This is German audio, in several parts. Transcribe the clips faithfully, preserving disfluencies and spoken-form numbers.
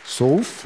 Sof,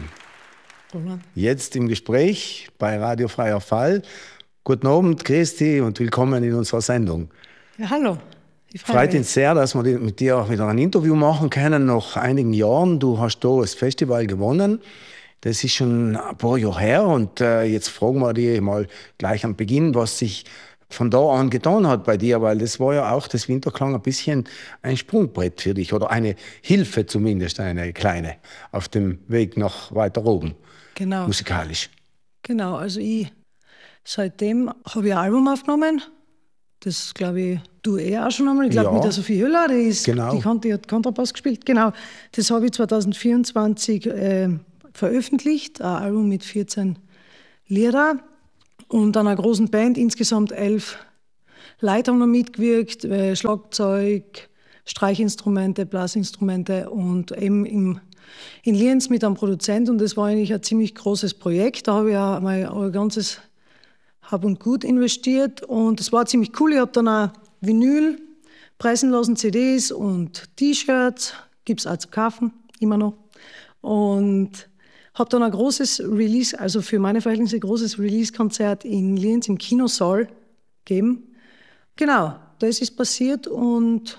jetzt im Gespräch bei Radio Freier Fall. Guten Abend, Christi, und willkommen in unserer Sendung. Ja, hallo. Ich Freut uns sehr, dass wir mit dir auch wieder ein Interview machen können nach einigen Jahren. Du hast da das Festival gewonnen. Das ist schon ein paar Jahre her und äh, jetzt fragen wir dich mal gleich am Beginn, was sich von da an getan hat bei dir, weil das war ja auch das Winterklang ein bisschen ein Sprungbrett für dich oder eine Hilfe zumindest, eine kleine, auf dem Weg nach weiter oben, genau. musikalisch. Genau, also ich, seitdem habe ich ein Album aufgenommen, das glaube ich, du eh auch schon einmal, ich glaube Ja, mit der Sophie Höller, die, ist, genau. die, kann, die hat Kontrabass gespielt, genau, das habe ich zwanzig vierundzwanzig äh, veröffentlicht, ein Album mit vierzehn Lieder. Und an einer großen Band, insgesamt elf Leute haben noch mitgewirkt, äh, Schlagzeug, Streichinstrumente, Blasinstrumente und eben im, in Lienz mit einem Produzent. Und das war eigentlich ein ziemlich großes Projekt. Da habe ich auch mein, mein ganzes Hab und Gut investiert und es war ziemlich cool. Ich habe dann auch Vinyl pressen lassen, C Ds und T-Shirts, gibt es auch zu kaufen, immer noch. Und habe dann ein großes Release, also für meine Verhältnisse ein großes Release-Konzert in Lienz im Kinosaal gegeben. Genau, das ist passiert und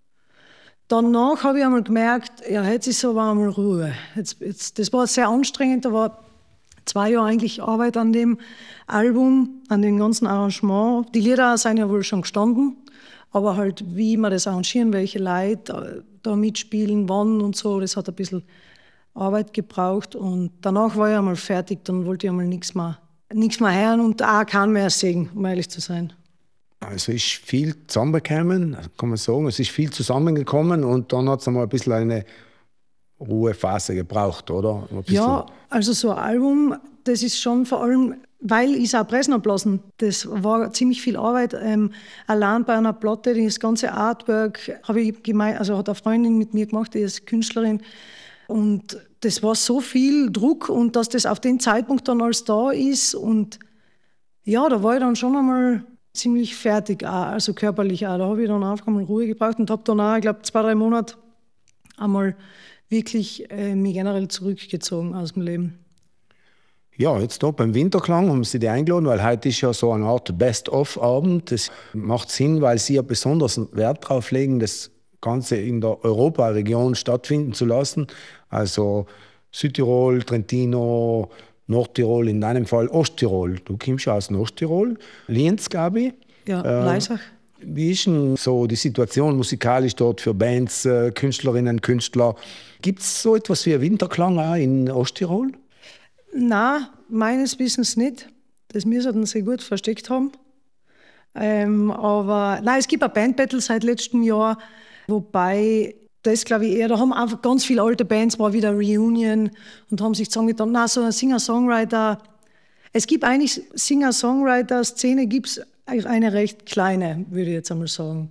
danach habe ich einmal gemerkt, ja, jetzt ist aber einmal Ruhe. Jetzt, jetzt, das war sehr anstrengend, da war zwei Jahre eigentlich Arbeit an dem Album, an dem ganzen Arrangement. Die Lieder sind ja wohl schon gestanden, aber halt wie man das arrangieren, welche Leute da mitspielen, wann und so, das hat ein bisschen Arbeit gebraucht und danach war ich einmal fertig, dann wollte ich einmal nichts mehr, nichts mehr hören und auch keinen mehr sehen, um ehrlich zu sein. Also ist viel zusammengekommen, kann man sagen, es ist viel zusammengekommen und dann hat es einmal ein bisschen eine Ruhephase gebraucht, oder? Ja, also so ein Album, das ist schon vor allem, weil ich es auch pressen habe lassen, das war ziemlich viel Arbeit, ähm, allein bei einer Platte, das ganze Artwork habe ich gemeint, also hat eine Freundin mit mir gemacht, die ist Künstlerin. Und das war so viel Druck und dass das auf den Zeitpunkt dann alles da ist und ja, da war ich dann schon einmal ziemlich fertig, auch, also körperlich auch. Da habe ich dann einfach mal Ruhe gebraucht und habe dann auch, ich glaube, zwei, drei Monate einmal wirklich äh, mich generell zurückgezogen aus dem Leben. Ja, jetzt da beim Winterklang haben Sie die eingeladen, weil heute ist ja so eine Art Best-of-Abend. Das macht Sinn, weil Sie ja besonders Wert darauf legen, das Ganze in der Europaregion stattfinden zu lassen. Also Südtirol, Trentino, Nordtirol, in deinem Fall Osttirol. Du kommst ja aus Nordtirol, Lienz, glaube ich. Ja, äh, Leisach. Wie ist denn so die Situation musikalisch dort für Bands, äh, Künstlerinnen, Künstler? Gibt es so etwas wie ein Winterklang auch in Osttirol? Nein, meines Wissens nicht. Das müssen sie gut versteckt haben. Ähm, aber nein, es gibt ein Bandbattle seit letztem Jahr, wobei das glaube ich eher, da haben einfach ganz viele alte Bands, war wieder Reunion und haben sich zusammengetan, na so eine Singer-Songwriter, es gibt eigentlich Singer-Songwriter-Szene, gibt es eine recht kleine, würde ich jetzt einmal sagen.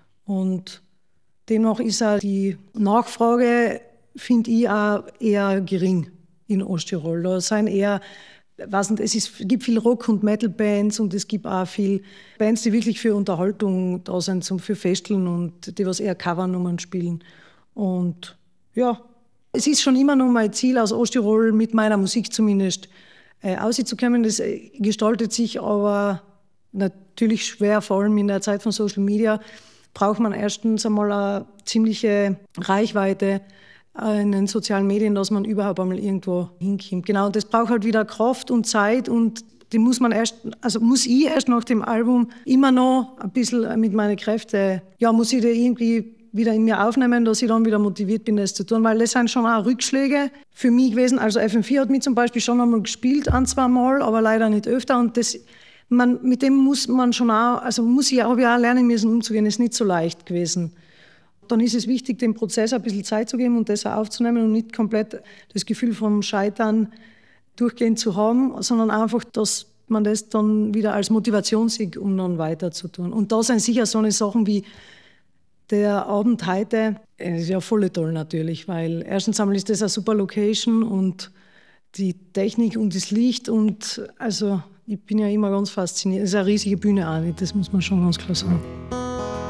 Und demnach ist auch die Nachfrage, finde ich, auch eher gering in Osttirol. Da sind eher, weiß nicht, es ist, gibt viel Rock- und Metal-Bands und es gibt auch viel Bands, die wirklich für Unterhaltung da sind, zum für Festeln und die was eher Covernummern spielen. Und ja, es ist schon immer noch mein Ziel, aus Osttirol mit meiner Musik zumindest äh, auszukommen. Das äh, gestaltet sich aber natürlich schwer, vor allem in der Zeit von Social Media braucht man erstens einmal eine ziemliche Reichweite in den sozialen Medien, dass man überhaupt einmal irgendwo hinkommt. Genau, und das braucht halt wieder Kraft und Zeit und die muss man erst, also muss ich erst nach dem Album immer noch ein bisschen mit meinen Kräften, ja, muss ich da irgendwie wieder in mir aufnehmen, dass ich dann wieder motiviert bin, das zu tun, weil das sind schon auch Rückschläge für mich gewesen. Also F M vier hat mich zum Beispiel schon einmal gespielt, ein, zwei Mal, aber leider nicht öfter und das, man, mit dem muss man schon auch, also muss ich, habe ich auch lernen müssen, umzugehen, das ist nicht so leicht gewesen. Dann ist es wichtig, dem Prozess ein bisschen Zeit zu geben und das auch aufzunehmen und nicht komplett das Gefühl vom Scheitern durchgehend zu haben, sondern einfach, dass man das dann wieder als Motivation sieht, um dann weiter zu tun. Und da sind sicher so eine Sachen wie der Abend heute, ist ja voll toll natürlich, weil erstens einmal ist das eine super Location und die Technik und das Licht und also ich bin ja immer ganz fasziniert. Es ist eine riesige Bühne auch nicht, das muss man schon ganz klar sagen.